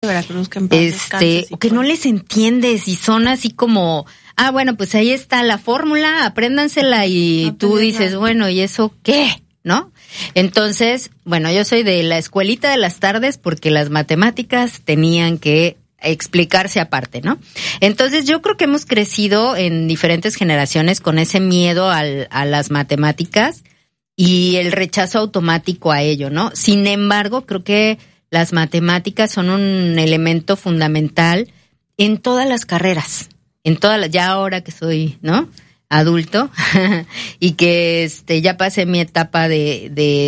Veracruz, que en paz descanse, que no les entiendes y son así como, bueno, pues ahí está la fórmula, apréndansela y no tú dices, nada. Bueno, ¿y eso qué? ¿No? Entonces, bueno, yo soy de la escuelita de las tardes porque las matemáticas tenían que explicarse aparte, ¿no? Entonces yo creo que hemos crecido en diferentes generaciones con ese miedo a las matemáticas y el rechazo automático a ello, ¿no? Sin embargo, creo que las matemáticas son un elemento fundamental en todas las carreras, ya ahora que soy, ¿no?, adulto y que ya pasé mi etapa de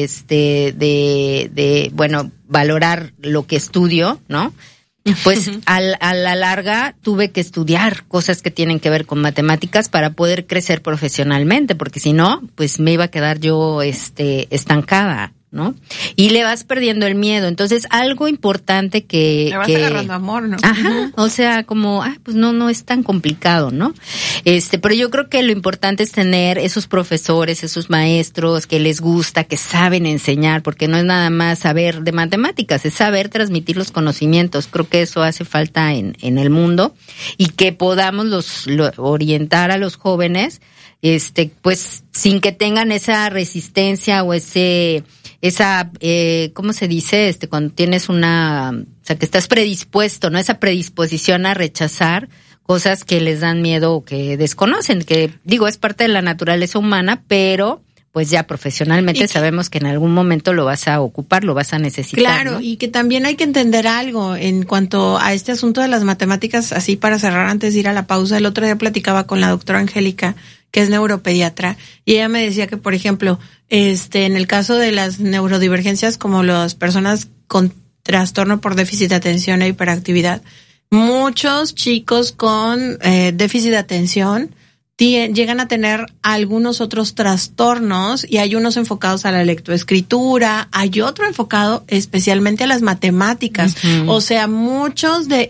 bueno, valorar lo que estudio, ¿no? Pues a la larga tuve que estudiar cosas que tienen que ver con matemáticas para poder crecer profesionalmente, porque si no, pues me iba a quedar yo estancada, ¿no? Y le vas perdiendo el miedo. Entonces, algo importante que... Le vas agarrando amor, ¿no? Ajá, o sea, como, pues no es tan complicado, ¿no? Pero yo creo que lo importante es tener esos profesores, esos maestros que les gusta, que saben enseñar, porque no es nada más saber de matemáticas, es saber transmitir los conocimientos. Creo que eso hace falta en el mundo y que podamos orientar a los jóvenes, pues, sin que tengan esa resistencia o esa, ¿cómo se dice? Cuando tienes o sea, que estás predispuesto, ¿no? Esa predisposición a rechazar cosas que les dan miedo o que desconocen, que digo, es parte de la naturaleza humana, pero pues ya profesionalmente sabemos que en algún momento lo vas a ocupar, lo vas a necesitar. Claro, ¿no? Y que también hay que entender algo en cuanto a este asunto de las matemáticas, así para cerrar antes de ir a la pausa. El otro día platicaba con la doctora Angélica, que es neuropediatra, y ella me decía que, por ejemplo, en el caso de las neurodivergencias, como las personas con trastorno por déficit de atención e hiperactividad, muchos chicos con déficit de atención llegan a tener algunos otros trastornos, y hay unos enfocados a la lectoescritura, hay otro enfocado especialmente a las matemáticas. Uh-huh. O sea, muchos de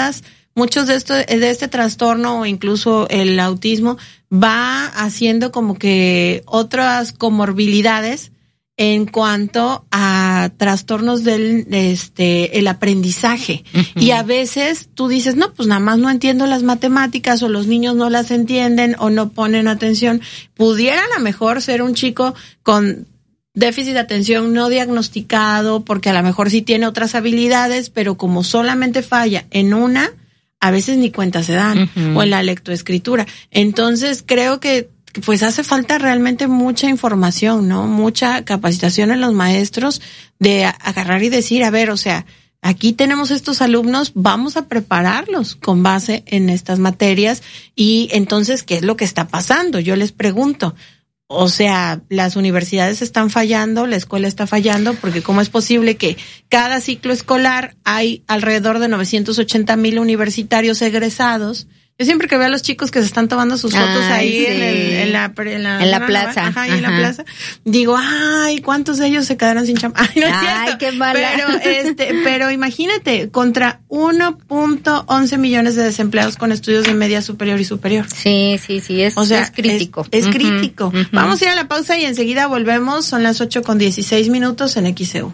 este trastorno o incluso el autismo va haciendo como que otras comorbilidades en cuanto a trastornos del el aprendizaje. Uh-huh. Y a veces tú dices, no, pues nada más no entiendo las matemáticas, o los niños no las entienden o no ponen atención. Pudiera a lo mejor ser un chico con déficit de atención no diagnosticado, porque a lo mejor sí tiene otras habilidades, pero como solamente falla en una, a veces ni cuenta se dan. Uh-huh. O en la lectoescritura. Entonces creo que pues hace falta realmente mucha información, ¿no? Mucha capacitación en los maestros de agarrar y decir, a ver, o sea, aquí tenemos estos alumnos, vamos a prepararlos con base en estas materias. Y entonces, ¿qué es lo que está pasando? Yo les pregunto, o sea, las universidades están fallando, la escuela está fallando, porque ¿cómo es posible que cada ciclo escolar hay alrededor de 980,000 universitarios egresados? Yo siempre que veo a los chicos que se están tomando sus fotos ahí sí. en la plaza. Ajá, en la plaza. Digo, ¿cuántos de ellos se quedaron sin chamba? No es cierto. Qué mala. Pero imagínate, contra 1.11 millones de desempleados con estudios de media superior y superior. Sí, es crítico. Es crítico. Uh-huh. Vamos a ir a la pausa y enseguida volvemos. Son las 8:16 en XEU.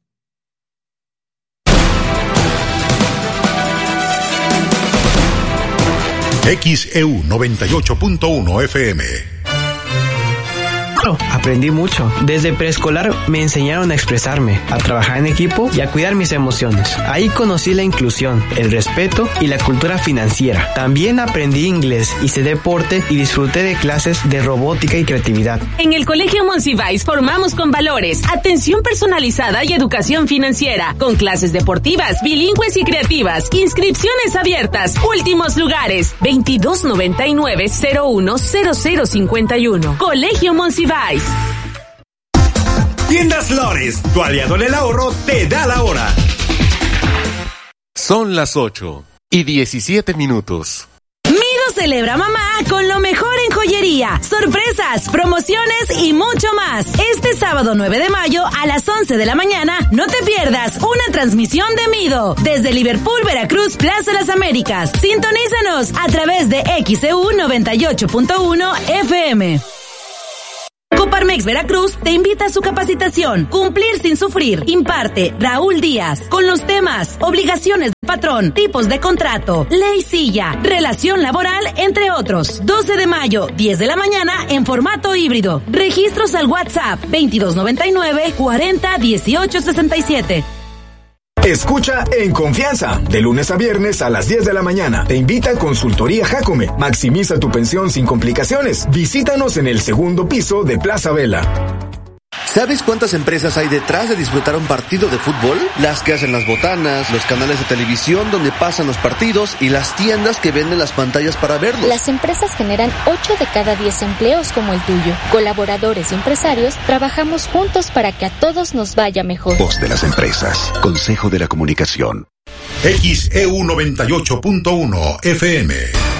XEU 98.1 FM. Aprendí mucho. Desde preescolar me enseñaron a expresarme, a trabajar en equipo y a cuidar mis emociones. Ahí conocí la inclusión, el respeto y la cultura financiera. También aprendí inglés, hice deporte y disfruté de clases de robótica y creatividad. En el Colegio Monsiváis formamos con valores, atención personalizada y educación financiera, con clases deportivas, bilingües y creativas. Inscripciones abiertas. Últimos lugares: 2299-010051. Colegio Monsiváis. Tiendas Lores, tu aliado en el ahorro, te da la hora. Son las 8:17. Mido celebra mamá con lo mejor en joyería, sorpresas, promociones y mucho más. Este sábado 9 de mayo a las 11 de la mañana, no te pierdas una transmisión de Mido desde Liverpool, Veracruz, Plaza Las Américas. Sintonízanos a través de XEU 98.1 FM. Coparmex Veracruz te invita a su capacitación Cumplir sin sufrir. Imparte Raúl Díaz con los temas obligaciones patrón, tipos de contrato, ley silla, relación laboral, entre otros. 12 de mayo, 10 de la mañana, en formato híbrido. Registros al WhatsApp 2299 40 18 67. Escucha En Confianza, de lunes a viernes a las 10 de la mañana. Te invita a Consultoría Jacome. Maximiza tu pensión sin complicaciones. Visítanos en el segundo piso de Plaza Vela. ¿Sabes cuántas empresas hay detrás de disfrutar un partido de fútbol? Las que hacen las botanas, los canales de televisión donde pasan los partidos y las tiendas que venden las pantallas para verlos. Las empresas generan 8 de cada 10 empleos como el tuyo. Colaboradores y empresarios trabajamos juntos para que a todos nos vaya mejor. Voz de las empresas. Consejo de la Comunicación. XEU 98.1 FM.